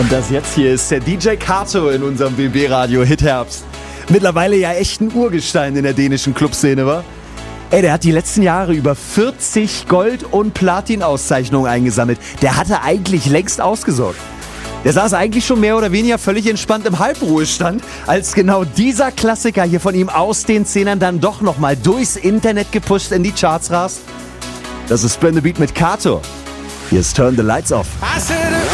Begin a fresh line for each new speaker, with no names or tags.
Und das jetzt hier ist der DJ Kato in unserem BB-Radio Hitherbst. Mittlerweile ja echt ein Urgestein in der dänischen Clubszene, wa? Ey, der hat die letzten Jahre über 40 Gold- und Platin-Auszeichnungen eingesammelt. Der hatte eigentlich längst ausgesorgt. Der saß eigentlich schon mehr oder weniger völlig entspannt im Halbruhestand, als genau dieser Klassiker hier von ihm aus den Zehnern dann doch nochmal durchs Internet gepusht in die Charts rast. Das ist Spin the Beat mit Kato. Hier ist Turn the Lights Off.